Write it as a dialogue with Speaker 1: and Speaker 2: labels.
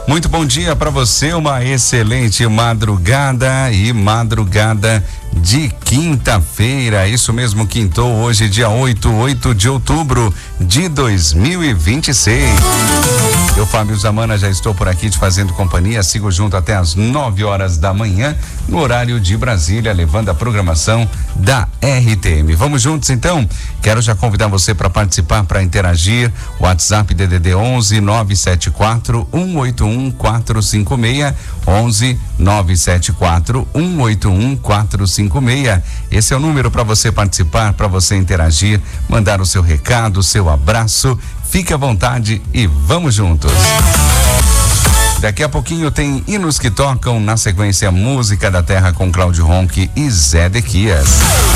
Speaker 1: Muito bom dia para você, uma excelente madrugada e madrugada de quinta-feira, isso mesmo, quintou hoje, dia 8 de outubro de 2026. Eu, Fábio Zamana, já estou por aqui te fazendo companhia, sigo junto até as 9 horas da manhã, no horário de Brasília, levando a programação da RTM. Vamos juntos então? Quero já convidar você para participar, para interagir. WhatsApp DDD 11 974 181 456 11 974 181 456. Esse é o número para você participar, para você interagir, mandar o seu recado, o seu abraço. Fique à vontade e vamos juntos. Daqui a pouquinho tem hinos que tocam, na sequência Música da Terra com Cláudio Ronque e Zé Dequias.